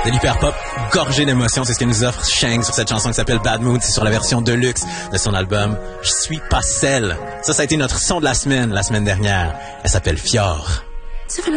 De l'hyperpop gorgé d'émotions, c'est ce que nous offre Shang sur cette chanson qui s'appelle Bad Mood. C'est sur la version deluxe de son album Je suis pas celle. Ça a été notre son de la semaine dernière. Elle s'appelle Fior.